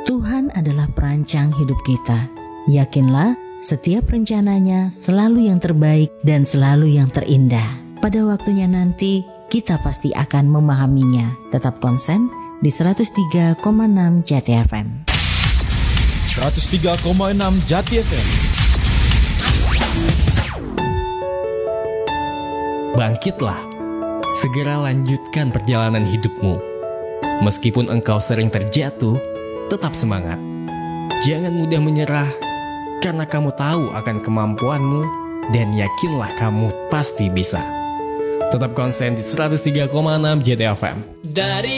Tuhan adalah perancang hidup kita. Yakinlah, setiap rencananya selalu yang terbaik dan selalu yang terindah. Pada waktunya nanti, kita pasti akan memahaminya. Tetap konsen di 103,6 Jati FM. 103,6 Jati FM. Bangkitlah, segera lanjutkan perjalanan hidupmu. Meskipun engkau sering terjatuh, tetap semangat. Jangan mudah menyerah, karena kamu tahu akan kemampuanmu dan yakinlah kamu pasti bisa. Tetap konsen di 103,6 JTFM.